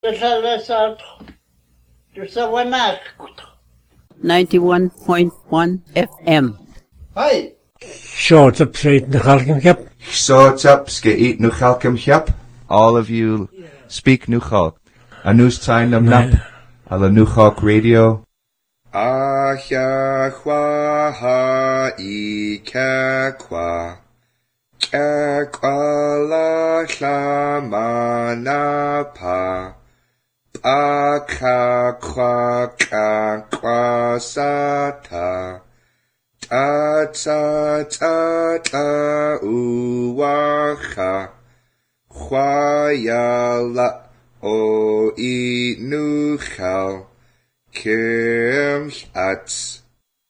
91.1 FM. Hi. Short up straight in the Chalcomchiap. Short up skate no Chalcomchiap. All of you speak Nuchalk. A news time nam nap. A la Nuchalk radio. Ahya kwa ha I kwa. Kwa la na pa. Pa kwa sata. Ta uwacha. Chwayala o inuchal. Kirchats.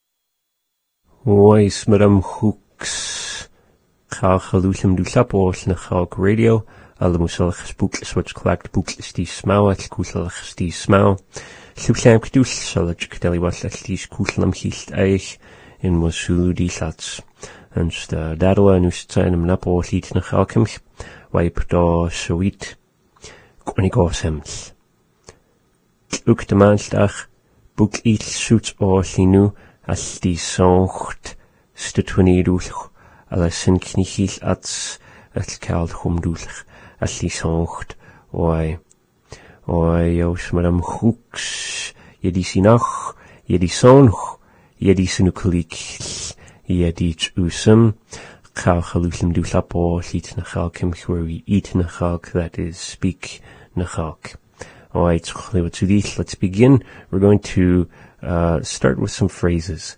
Ois madam hooks. Chalchalushim du Lapos na Chalk radio. Alamusalach spookles wat clakt bookles die smauw at koeselach die smauw. Lupsam kdus salach deli was at die koeselam hiest eich in Mosulu die lats. En sta dadwa nu zijn hem napo liet na Chalkimch. Wipe da sweet. Konigos hems. Ook de maandag. Boek iets zoets oorlinu als die zongt stutwaniduch ala sin knichil ats het kald humduch als die zongt oi jos madam hooks je die sinach je die zonch je die sinukulik je die usum chalchaluslim du lapo liet na chalkim where we eat na chalk, that is speak na chalk. Alright, let's begin. We're going to start with some phrases.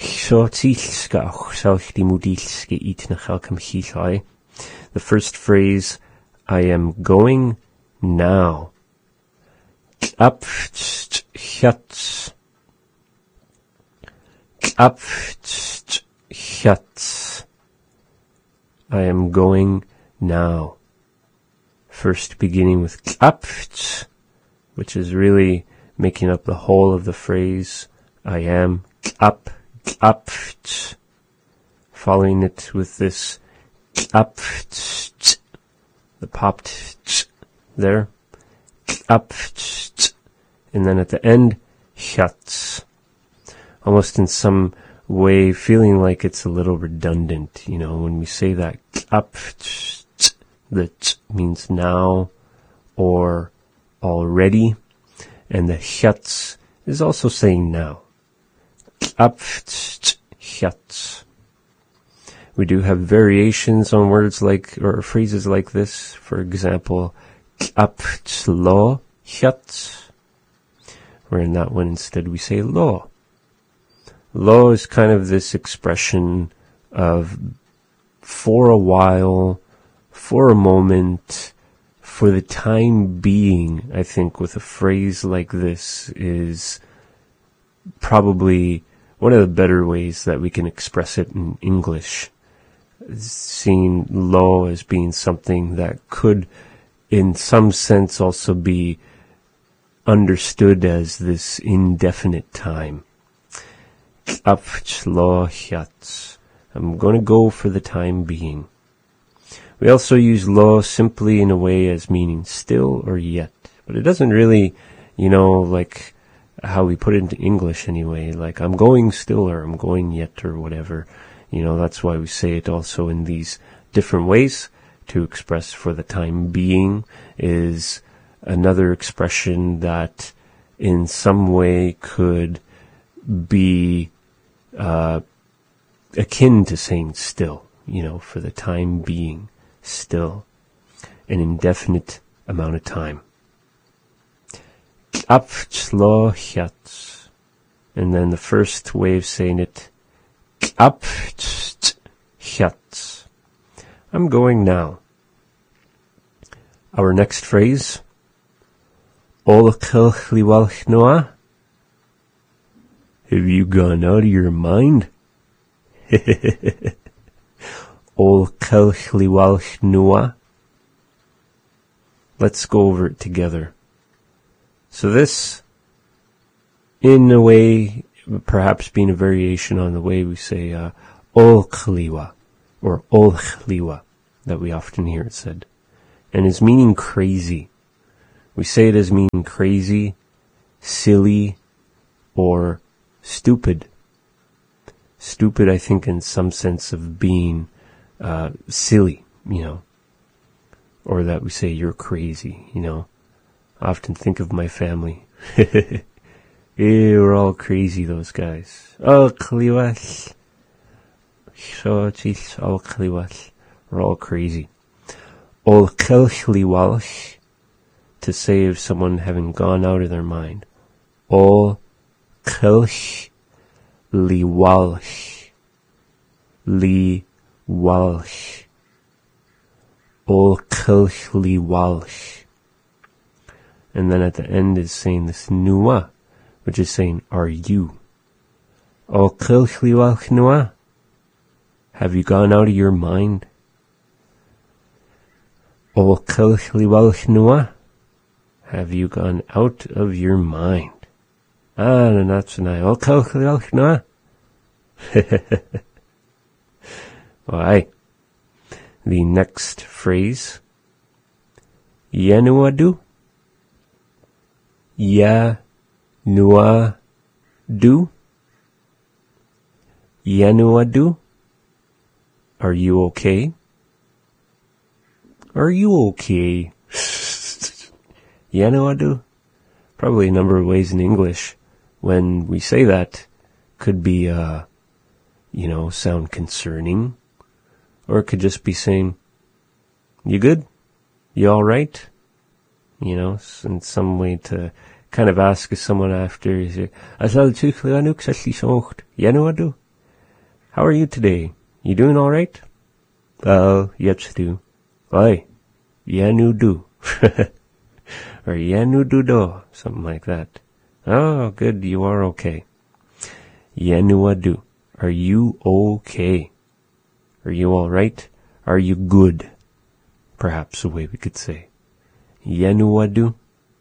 The first phrase, I am going now. I am going now. First beginning with klapft, which is really making up the whole of the phrase, I am klapft. Following it with this klapft, the popped there, klapft, and then at the end, chats. Almost in some way feeling like it's a little redundant, you know, when we say that klapft, the t means now or already, and the chats is also saying now. We do have variations on words like, or phrases like this. For example, lo chats, where in that one instead we say lo. Lo is kind of this expression of for a while, for a moment, for the time being. I think with a phrase like this is probably one of the better ways that we can express it in English. Seeing lo as being something that could, in some sense, also be understood as this indefinite time. I'm going to go for the time being. We also use lo simply in a way as meaning still or yet. But it doesn't really, you know, like how we put it into English anyway, like I'm going still or I'm going yet or whatever. You know, that's why we say it also in these different ways. To express for the time being is another expression that in some way could be akin to saying still, you know, for the time being. Still, an indefinite amount of time. And then the first way of saying it, I'm going now. Our next phrase, have you gone out of your mind? Let's go over it together. So this, in a way, perhaps being a variation on the way we say ol khliwa or ol khliwa, that we often hear it said, and is meaning crazy. We say it as meaning crazy, silly, or stupid. Stupid, I think, in some sense of being silly, or that we say you're crazy, I often think of my family. We're all crazy, those guys. Oh, Kliwash. We're all crazy. Ol Kilchliwalsh, to say of someone having gone out of their mind. Ol Kilchliwalsh. Liwalsh. Ol Kilchliwalsh. And then at the end is saying this Nua, which is saying, are you? Ol Kilchliwalsh Nua. Have you gone out of your mind? Ol Kilchliwalsh Nua. Have you gone out of your mind? Nanatsunai. Ol Kilchliwalsh Nua. Why? The next phrase. Yanuadu. Yanuadu. Yanuadu. Are you okay? Are you okay? Yanuadu? Probably a number of ways in English when we say that could be, sound concerning. Or it could just be saying, you good? You alright? In some way to kind of ask someone after, Yanuadu? How are you today? You doing alright? Yes, do. Oi, Yanudu. Or Yanududo, something like that. Oh, good, you are okay. Yanuadu. Are you okay? Are you alright? Are you good? Perhaps a way we could say. Yanuadu.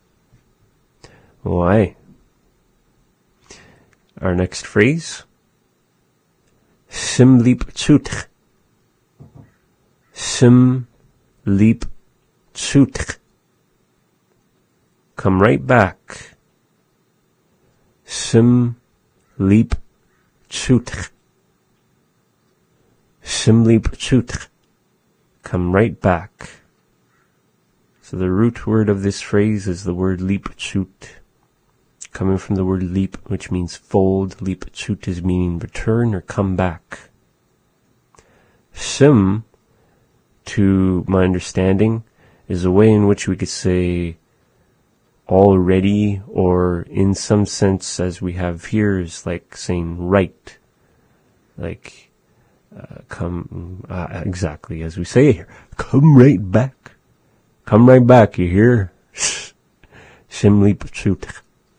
Why? Our next phrase. Simlip tsutch. Simlip tsutch. Come right back. Simlip tsutch. Simlip tsutch. Come right back. So the root word of this phrase is the word lipchut, coming from the word leap, which means fold. Lipchut is meaning return or come back. Sim, to my understanding, is a way in which we could say already, or in some sense, as we have here, is like saying right. Like, come, exactly as we say here, come right back. Come right back, you hear? Simli pachut.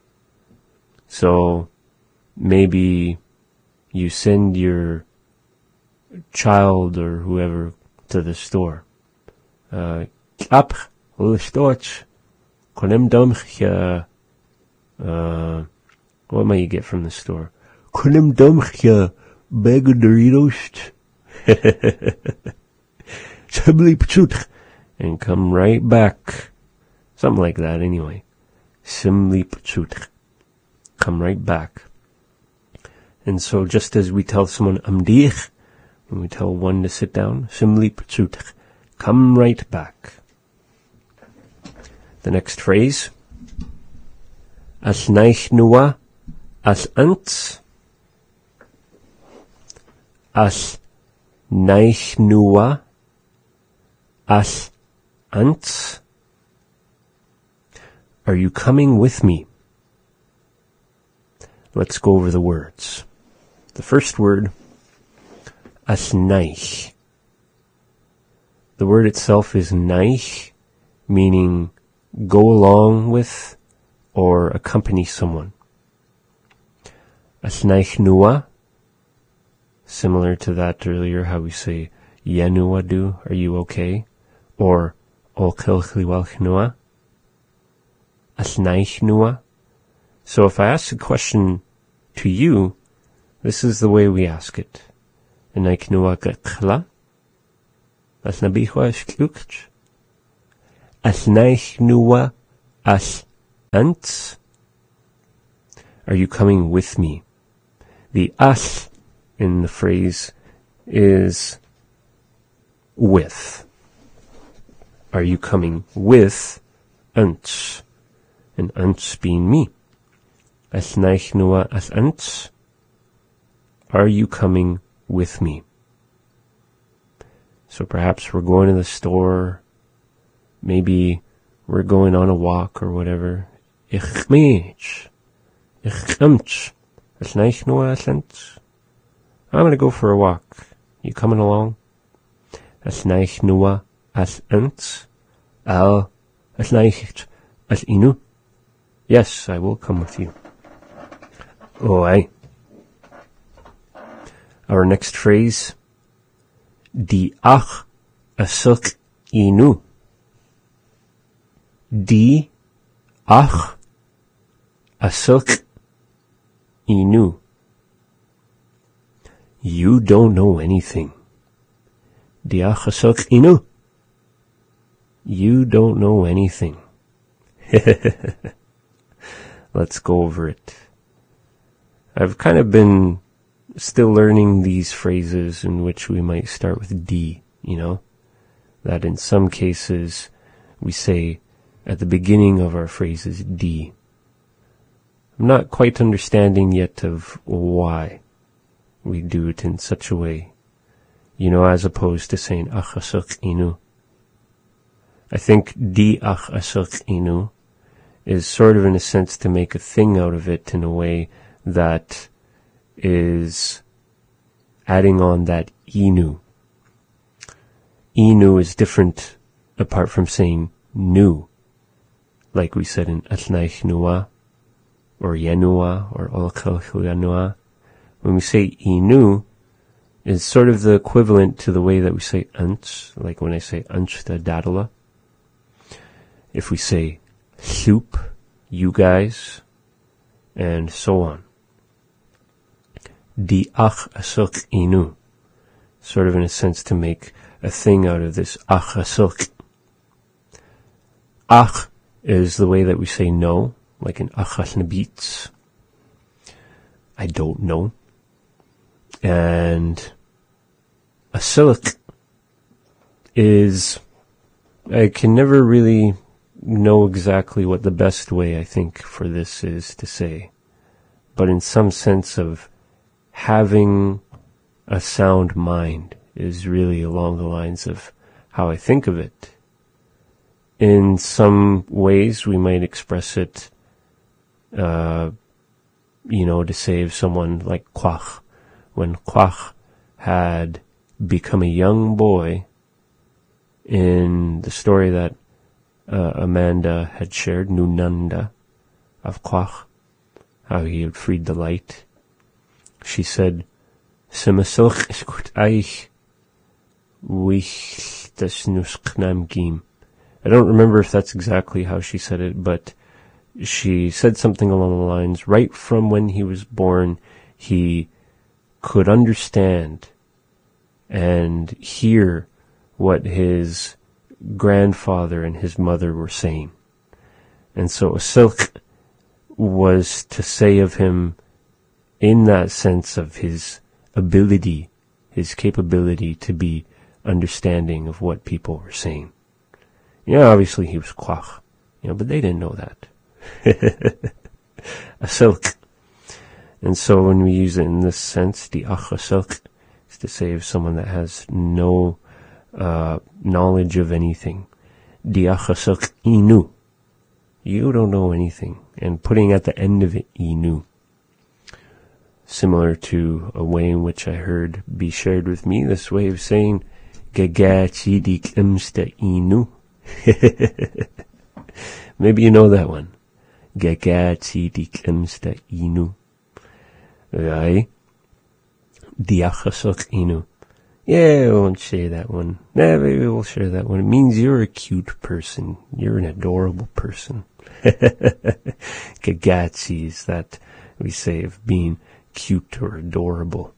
So, maybe you send your child or whoever to the store. Up, storch. Konem domchja. What might you get from the store? Konem domchja. Bag of Doritos. Simli pachut. And come right back. Something like that anyway. Simli pachut. Come right back. And so just as we tell someone amdich, when we tell one to sit down, simli pachut. Come right back. The next phrase. As naich nua, as ants. As naich nua, as ants. Are you coming with me? Let's go over the words. The first word, as naich. The word itself is naich, meaning go along with or accompany someone. As naich nua, similar to that earlier, how we say yanuadu, are you okay? Or ol kilchliwalch nua, as naich nua. So if I ask a question to you, this is the way we ask it. Naich nua gakla, as nabichwa esklukch, as naich nua al ant? Are you coming with me? The al in the phrase is with. Are you coming with ant? And ant being me. As naich nua as ant? Are you coming with me? So perhaps we're going to the store. Maybe we're going on a walk or whatever. Ich mich. Ich kommt. As naich nua as ant? I'm going to go for a walk. You coming along? As naich nua as ant? Al as naich as inu? Yes, I will come with you. Oh, aye. Our next phrase. Di ach asuk inu. Di ach asuk inu. You don't know anything. Di ach asuk inu. You don't know anything. Let's go over it. I've kind of been still learning these phrases in which we might start with D, that in some cases we say at the beginning of our phrases D. I'm not quite understanding yet of why we do it in such a way, as opposed to saying ach asuk inu. I think di ach asuk inu is sort of in a sense to make a thing out of it in a way that is adding on that inu. Inu is different apart from saying nu, like we said in atnaich nua, or yenua, or olkalhuyanua. When we say inu, it's sort of the equivalent to the way that we say ant, like when I say anchta dadala. If we say soup, you guys, and so on. Di ach asuk inu, sort of in a sense to make a thing out of this ach asuk. Ach is the way that we say no, like in achas nabitz. I don't know. And asuk is, I can never really know exactly what the best way I think for this is to say, but in some sense of having a sound mind is really along the lines of how I think of it. In some ways we might express it, to say of someone like Quach. When Quach had become a young boy in the story that Amanda had shared, Nunanda, of Quach, how he had freed the light. She said, Simasilch is gut eich, wich das nusknam gim. I don't remember if that's exactly how she said it, but she said something along the lines, right from when he was born, he could understand and hear what his grandfather and his mother were saying. And so a silk was to say of him in that sense of his ability, his capability to be understanding of what people were saying. Obviously he was Quach, but they didn't know that. A silk. And so when we use it in this sense, the ach silk is to say of someone that has no knowledge of anything. The ach silk inu. You don't know anything. And putting at the end of it inu. Similar to a way in which I heard be shared with me, this way of saying Gagachi dik imsta inu. Maybe you know that one. Gagachi dik imsta inu. Right? Diachasok inu. Yeah, we won't share that one. Nah, maybe we'll share that one. It means you're a cute person. You're an adorable person. Gagachi is that we say of being cute or adorable.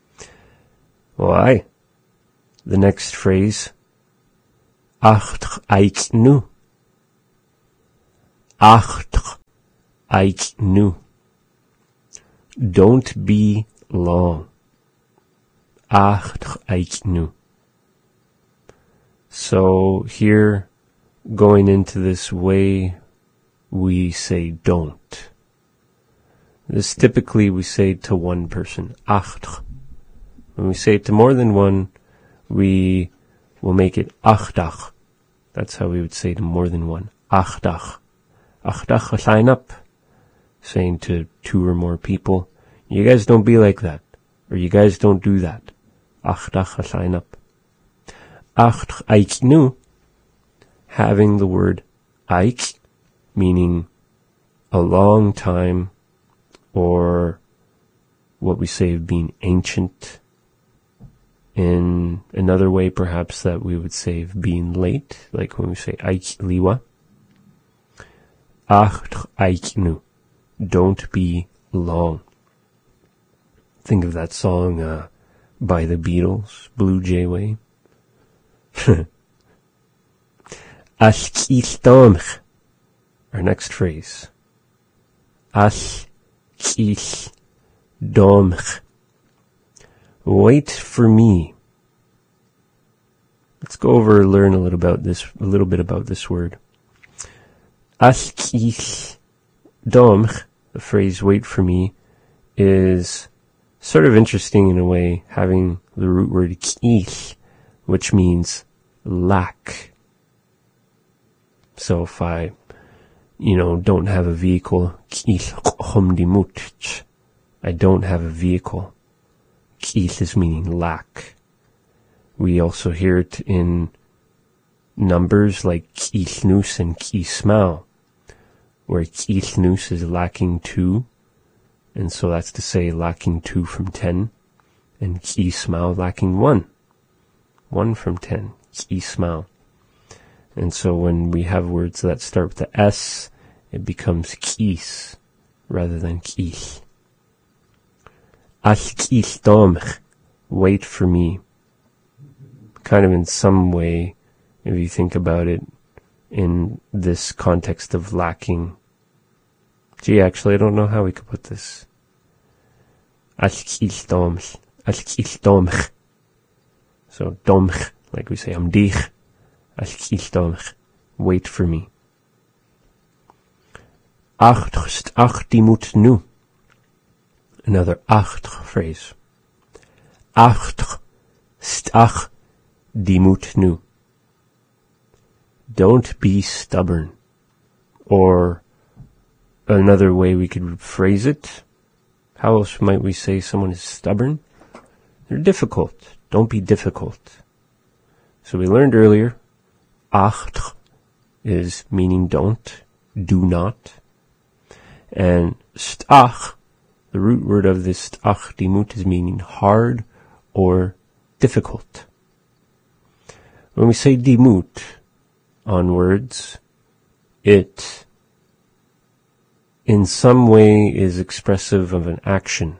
Why? The next phrase. Ach aiknu. Acht aik nu. Don't be long. Acht aik nu. So here, going into this way, we say don't. This typically we say to one person, acht. When we say it to more than one, we will make it achtach. That's how we would say to more than one, achtach. Achtach, line up. Saying to two or more people, you guys don't be like that, or you guys don't do that. Achtach, line up. Acht aik nu, having the word aik, meaning a long time, or what we say of being ancient. In another way, perhaps, that we would say of being late, like when we say aik liwa. Acht aik nu. Don't be long. Think of that song by the Beatles, Blue Jay Way. All kiel domch. Our next phrase. All kiel domch. Wait for me. Let's go over and learn a little bit about this word. All kiel domch. The phrase wait for me is sort of interesting in a way, having the root word kiel, which means lack. So if I, don't have a vehicle, kiel homdimut, I don't have a vehicle. Kiel is meaning lack. We also hear it in numbers like kielnus and kismau, where kielnus is lacking 2, and so that's to say lacking 2 from 10, and kismau lacking 1. 1 from 10, kismau. And so when we have words that start with the S, it becomes kis rather than kiel. Al kiel domch, wait for me. Kind of in some way, if you think about it, in this context of lacking. Gee, actually, I don't know how we could put this. Al kiel domch. Al kiel domch. So, domch, like we say, am dich. Al kiel domch. Wait for me. Acht dimut nu. Another acht phrase. Acht stach dimut nu. Don't be stubborn. Or another way we could phrase it, how else might we say someone is stubborn? They're difficult. Don't be difficult. So we learned earlier, acht is meaning don't, do not. And stach, the root word of this stach dimut, is meaning hard or difficult. When we say dimut on words, it in some way is expressive of an action.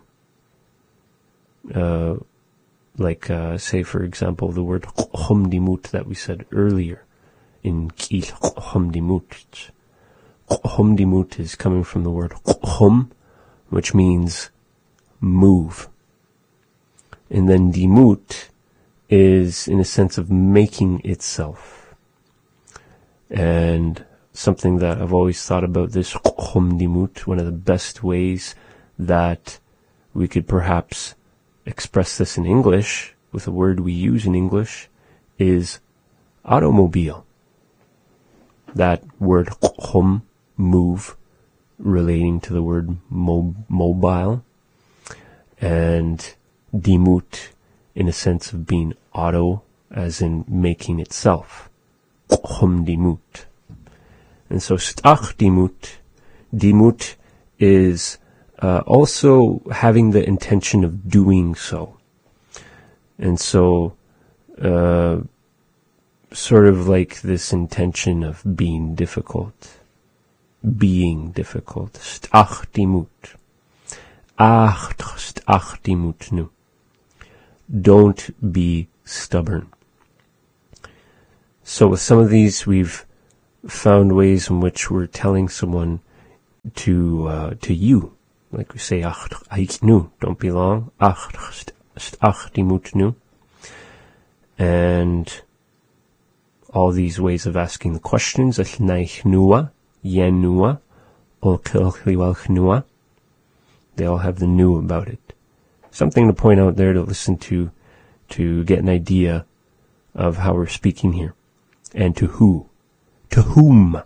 Say for example, the word homdimut that we said earlier in kiel homdimut. Homdimut is coming from the word hom, which means move. And then dimut is in a sense of making itself. And something that I've always thought about this homdimut, one of the best ways that we could perhaps express this in English, with a word we use in English, is automobile. That word hom, move, relating to the word mobile, and dimut in a sense of being auto, as in making itself. Homdimut. And so stach dimut is also having the intention of doing so. And so sort of like this intention of being difficult. Stach dimut. Stach dimut nu. Don't be stubborn. So with some of these, we've found ways in which we're telling someone to you. Like we say, ach nu, don't be long. Ach die moet nu. And all these ways of asking the questions, neich nua, yen nua, ol kilchliwelch nua, they all have the nu about it. Something to point out there to listen to get an idea of how we're speaking here. And to who. To whom.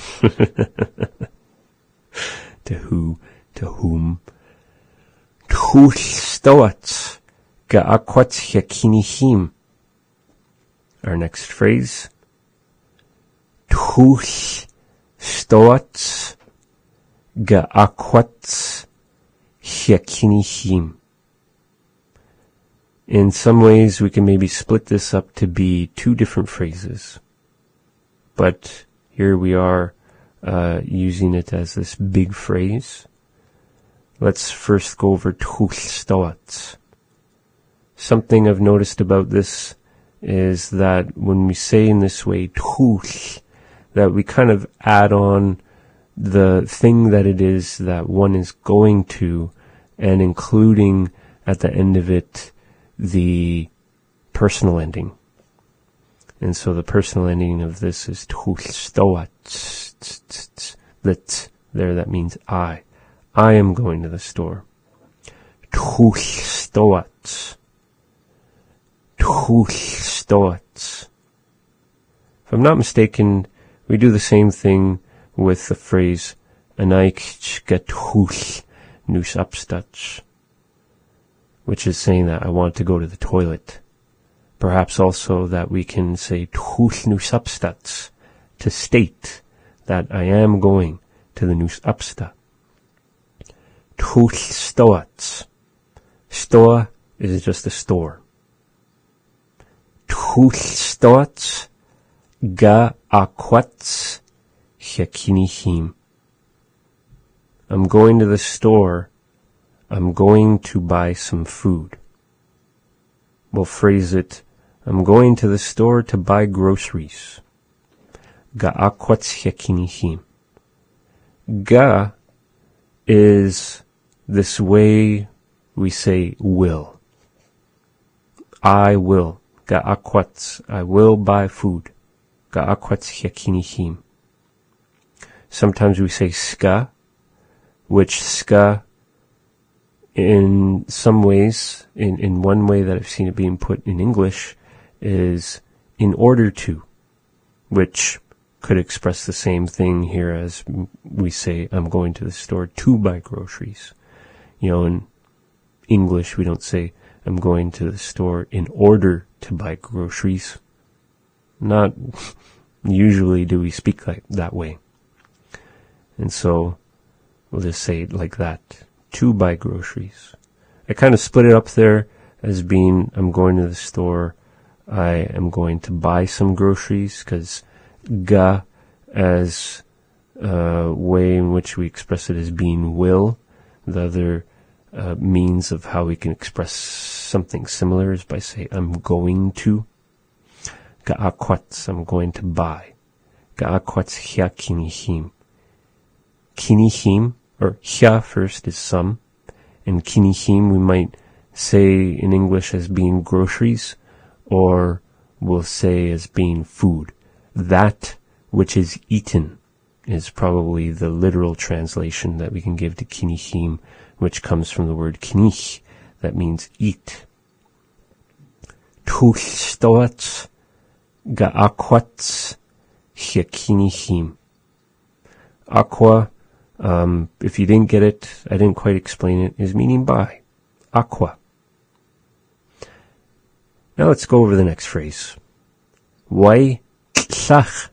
To who. To whom. Tchull stoat ga'akwat yakinihim. Our next phrase. Tchull stoat ga'akwat yakinihim. In some ways, we can maybe split this up to be two different phrases. But here we are using it as this big phrase. Let's first go over tchull stoat. Something I've noticed about this is that when we say in this way, tchull, that we kind of add on the thing that it is that one is going to, and including at the end of it the personal ending. And so the personal ending of this is tchull stoat. There, that means I. I am going to the store. Tchull stoat. Tchull stoat. If I'm not mistaken, we do the same thing with the phrase Anaik get tchull nus abstats, which is saying that I want to go to the toilet. Perhaps also that we can say tchull nus abstats, to state that I am going to the nus absta. Tchull stoat. Store is just a store. Tchull stoat ga akwat yakinihim. I'm going to the store. I'm going to buy some food. We'll phrase it, I'm going to the store to buy groceries. Ga'akwat yakinihim. Ga is this way we say will. I will. Ga'akwat. I will buy food. Ga'akwat yakinihim. Sometimes we say ska, which ska in some ways, in one way that I've seen it being put in English, is in order to, which could express the same thing here as we say, I'm going to the store to buy groceries. In English, we don't say, I'm going to the store in order to buy groceries. Not usually do we speak that way. And so, we'll just say it like that. To buy groceries. I kind of split it up there as being, I'm going to the store, I am going to buy some groceries, because ga, as a way in which we express it as being will, the other means of how we can express something similar is by saying, I'm going to. Ga'akwat, I'm going to buy. Ga'akwat hya kinihim. Kinihim, or hya first is some, and kinihim we might say in English as being groceries, or we'll say as being food. That which is eaten is probably the literal translation that we can give to kinihim, which comes from the word kinich, that means eat. Tchull stoat ga'akwat yakinihim. Aqua, if you didn't get it, I didn't quite explain it, is meaning by. Aqua. Now let's go over the next phrase. Wai tlach.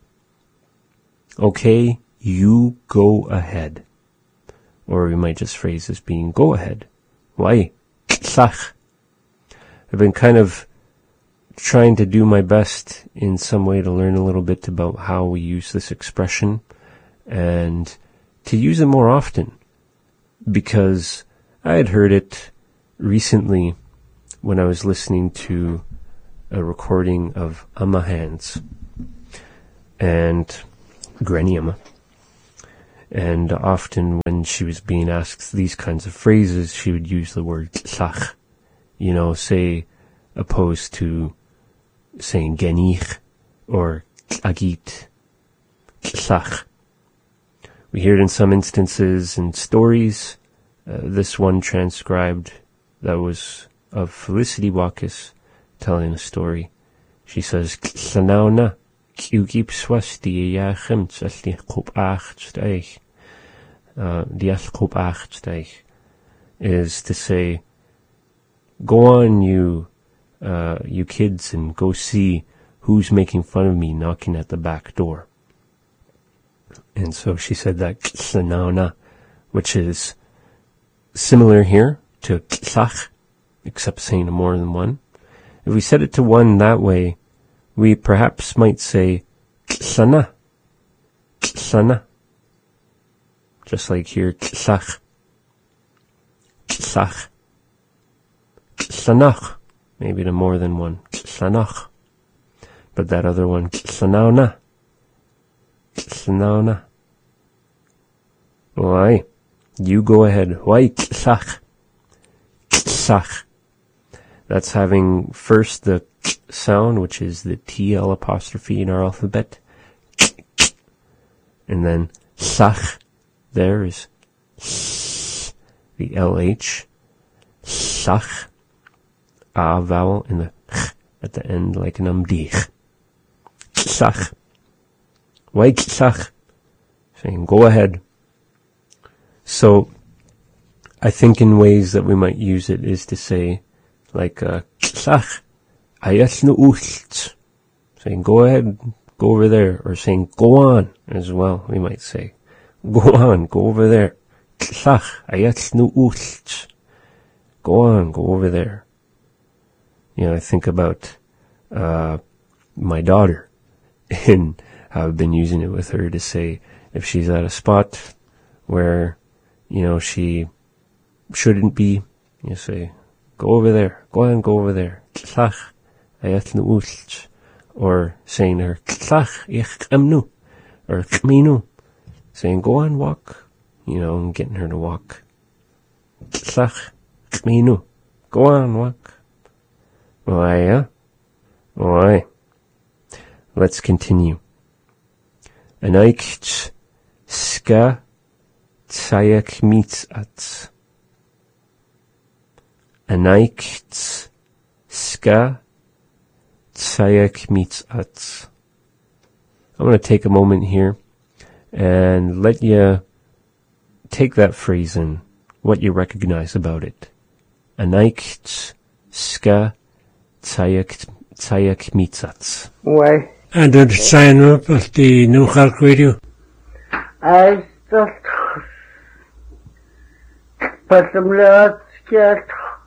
Okay, you go ahead. Or we might just phrase as being go ahead. Wai tlach. I've been kind of trying to do my best in some way to learn a little bit about how we use this expression and to use it more often, because I had heard it recently when I was listening to a recording of Amma Hands, and Grenium. And often when she was being asked these kinds of phrases, she would use the word tlach, say, opposed to saying genich or agit, tlach. We hear it in some instances in stories. This one transcribed that was of Felicity Walkis telling a story. She says, "Llanauna, kiwgib swasti yachim tzalli chub achtsteich." Diach chub achtsteich is to say, "Go on, you kids, and go see who's making fun of me knocking at the back door." And so she said that llanauna, which is similar here to tlach, except saying more than one. If we set it to one that way, we perhaps might say llana, llana. Just like here, tlach, tlach, tlanach, maybe to more than one, tlanach. But that other one, tlanauna, tlanauna. Why? You go ahead. Why tlach, tlach. That's having first the sound, which is the TL apostrophe in our alphabet, and then tlach. There is the LH, tlach, a vowel in the at the end like an umdich. Tlach. Why tlach? Saying go ahead. So I think in ways that we might use it is to say like tlach, ayasnu ucht. Saying go ahead, go over there, or saying go on as well, we might say. Go on, go over there. Tlach, ayasnu ucht. Go on, go over there. I think about my daughter, and I've been using it with her to say if she's at a spot where, she shouldn't be, you say, go over there, go on, go over there. Tlach, ayasnu ucht. Or saying to her, tlach, ich amnu, or kminu. Saying, go on, walk, and getting her to walk. Tlach, kminu. Go on, walk. Why? Let's continue. Anaikch ska tsayak mitzat. Anaikch ska tsayak mitzat. I'm going to take a moment here and let you take that phrase in, what you recognize about it. Anaikch ska tsayak mitzat. Why? And did sign up at the New Chalk Radio? I just put some lots get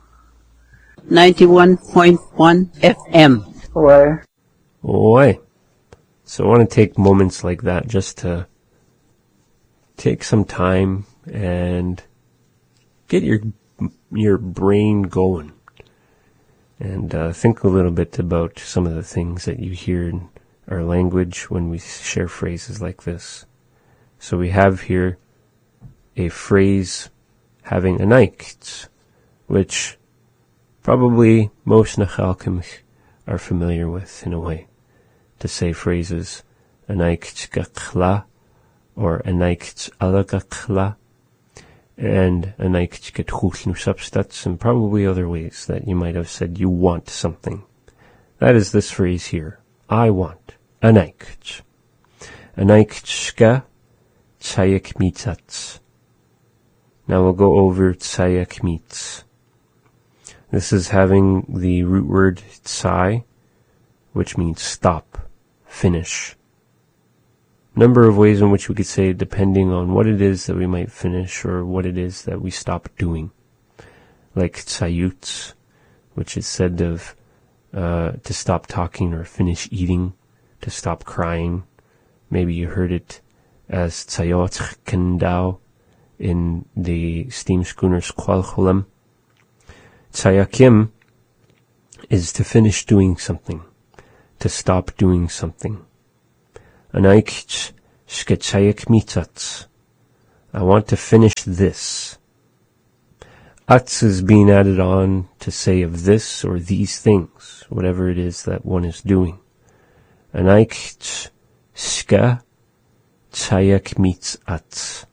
91.1 FM. Why? So I want to take moments like that just to take some time and get your brain going, and think a little bit about some of the things that you hear in our language when we share phrases like this. So we have here a phrase having anaikts, which probably most Nachalkim are familiar with in a way. To say phrases anaikts gakla or anaikts alagakla and anaikts getchulnu substats, and probably other ways that you might have said you want something. That is this phrase here. I want. Anaikts. Anaikts tsayak mitzats. Now we'll go over tsayak mitz. This is having the root word tsai, which means stop, finish. Number of ways in which we could say depending on what it is that we might finish or what it is that we stop doing. Like tsayutz, which is said of to stop talking or finish eating, to stop crying. Maybe you heard it as tsayot kendao in the steam schooner Squal Cholam. Tsayakim is to finish doing something, to stop doing something. Anaikch Sketsayak mitzat. I want to finish this. Ats is being added on to say of this or these things, whatever it is that one is doing. Anaik ska tsayak mitzat.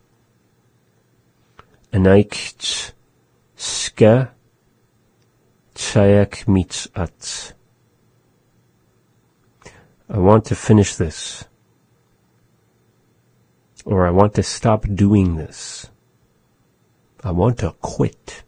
Anaik ska tsayak mitzat. I want to finish this. Or I want to stop doing this. I want to quit.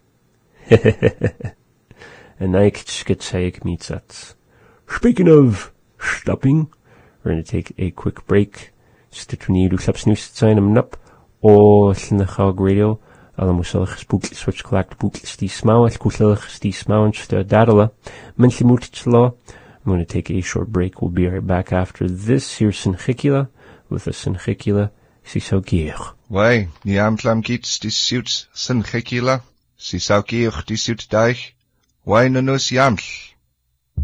Speaking of stopping, we're going to take a quick break. Stitwnidu Klapsnoostsign up or Snachog Radio. Alamuselig spook switch collect book stie smauw kuchelig stie smauw dadala. Mentally law. I'm going to take a short break. We'll be right back after this. Here's Sinchikula with a Sinchikula. Sisaukir. Why, ni amtlam kits die suits Sinchikula. Sisaukir die suit daich. Why no nos yaml.